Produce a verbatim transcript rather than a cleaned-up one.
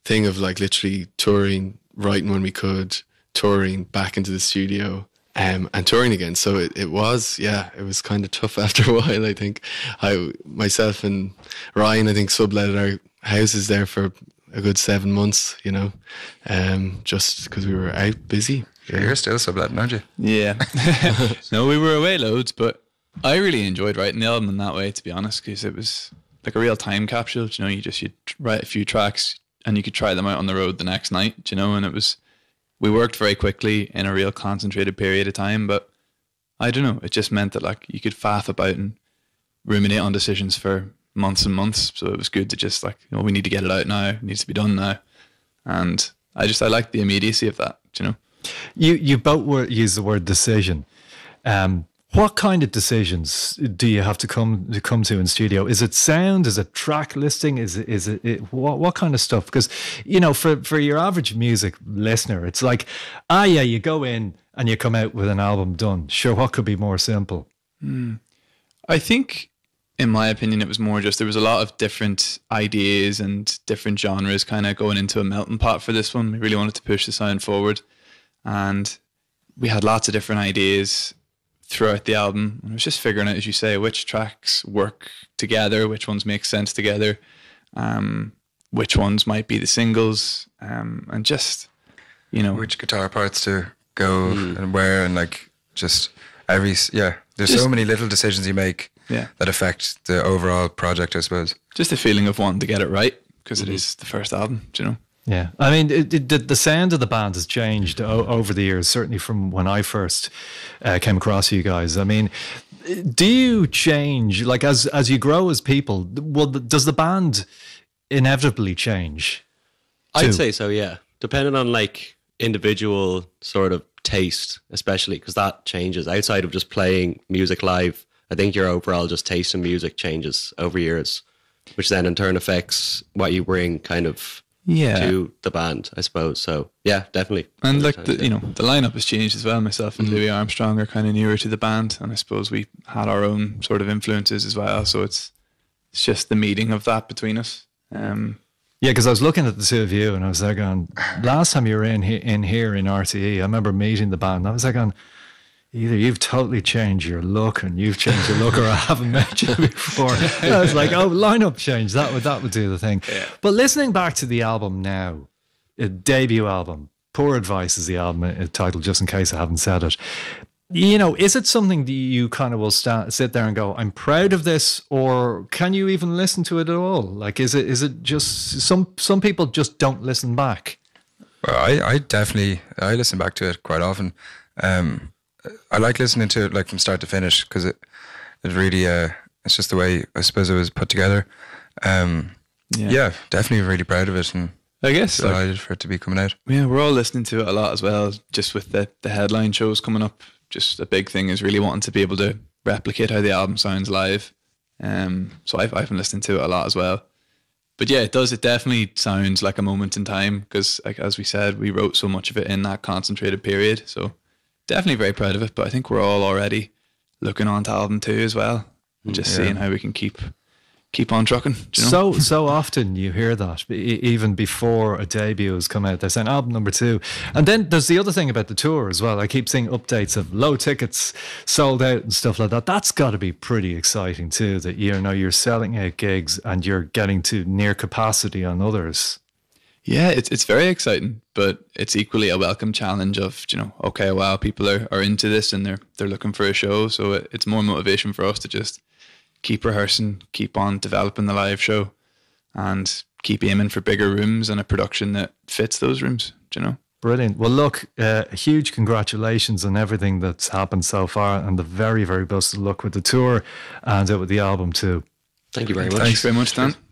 thing of like literally touring, writing when we could, touring back into the studio, um, and touring again. So it, it was, yeah, it was kind of tough after a while. I think I, myself and Ryan, I think subletted our houses there for a good seven months, you know, um, just because we were out busy. Yeah. You're still subletting, aren't you? Yeah. No, we were away loads, but I really enjoyed writing the album in that way, to be honest, because it was like a real time capsule. You know, you just, you'd write a few tracks and you could try them out on the road the next night, you know, and it was, we worked very quickly in a real concentrated period of time, but I don't know, it just meant that like you could faff about and ruminate on decisions for months and months. So it was good to just like, you know, we need to get it out now, it needs to be done now. And I just, I liked the immediacy of that, you know. You you both were, use the word decision. Um, what kind of decisions do you have to come to come to in studio? Is it sound? Is it track listing? Is it is it, it what what kind of stuff? Because you know, for for your average music listener, it's like, ah, yeah, you go in and you come out with an album done. Sure, what could be more simple? Mm. I think, in my opinion, it was more just there was a lot of different ideas and different genres kind of going into a melting pot for this one. We really wanted to push the sound forward. And we had lots of different ideas throughout the album. And I was just figuring out, as you say, which tracks work together, which ones make sense together, um, which ones might be the singles, um, and just, you know, which guitar parts to go mm. and where, and like just every, yeah, there's just, so many little decisions you make yeah. that affect the overall project, I suppose. Just a feeling of wanting to get it right, because mm-hmm. it is the first album, do you know? Yeah, I mean, it, it, the, the sound of the band has changed o- over the years, certainly from when I first uh, came across you guys. I mean, do you change, like as as you grow as people, well, does the band inevitably change too? I'd say so, yeah. Depending on like individual sort of taste, especially, because that changes. Outside of just playing music live, I think your overall just taste in music changes over years, which then in turn affects what you bring kind of yeah. to the band, I suppose. So yeah, definitely. And like the, you know, the lineup has changed as well. Myself and mm-hmm. Louis Armstrong are kind of newer to the band, and I suppose we had our own sort of influences as well. So it's it's just the meeting of that between us. Um, yeah, because I was looking at the two of you, and I was like, going, last time you were in he- in here in R T E, I remember meeting the band. And I was like, going, either you've totally changed your look and you've changed your look, or I haven't met you before. And I was like, oh, lineup change. That would that would do the thing. Yeah. But listening back to the album now, a debut album, Poor Advice is the album uh, title, just in case I haven't said it. You know, is it something that you kind of will sta- sit there and go, I'm proud of this, or can you even listen to it at all? Like, is it is it just some some people just don't listen back? Well, I, I definitely I listen back to it quite often. Um, I like listening to it like from start to finish, because it it really uh, it's just the way I suppose it was put together. Um, yeah. yeah, definitely really proud of it, and I guess delighted like, for it to be coming out. Yeah, we're all listening to it a lot as well. Just with the the headline shows coming up, just a big thing is really wanting to be able to replicate how the album sounds live. Um, so I've I've been listening to it a lot as well. But yeah, it does. It definitely sounds like a moment in time, because like as we said, we wrote so much of it in that concentrated period. So. Definitely very proud of it, but I think we're all already looking on to album two as well, and just yeah. seeing how we can keep keep on trucking. You know? So so often you hear that, even before a debut has come out, they're saying album number two. And then there's the other thing about the tour as well. I keep seeing updates of low tickets sold out and stuff like that. That's got to be pretty exciting too, that you know you're selling out gigs and you're getting to near capacity on others. Yeah, it's it's very exciting, but it's equally a welcome challenge of, you know, okay, wow, people are, are into this and they're they're looking for a show. So it, it's more motivation for us to just keep rehearsing, keep on developing the live show, and keep aiming for bigger rooms and a production that fits those rooms, do you know? Brilliant. Well, look, uh, huge congratulations on everything that's happened so far, and the very, very best of luck with the tour and uh, with the album too. Thank you very much. Thanks very much, Dan.